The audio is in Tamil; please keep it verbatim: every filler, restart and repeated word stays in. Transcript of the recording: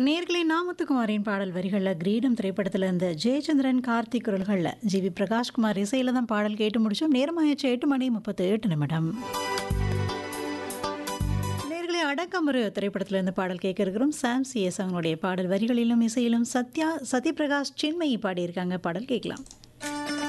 நேர்களே நாமத்துக்குமாரின் பாடல் வரிகளில் கிரீடம் திரைப்படத்தில் இருந்த ஜெயச்சந்திரன் கார்த்திக் குரல்களில் ஜி வி பிரகாஷ்குமார் இசையில் தான் பாடல் கேட்டு முடிச்சோம். நேரமாயிடுச்சு எட்டு மணி முப்பத்தி எட்டு நிமிடம். நேர்களே அடக்கமுறு திரைப்படத்தில் இருந்து பாடல் கேட்க இருக்கிறோம். சாம் சி எஸ் அவங்களுடைய பாடல் வரிகளிலும் இசையிலும் சத்யா சத்யபிரகாஷ் சின்மயி பாடியிருக்காங்க. பாடல் கேட்கலாம்.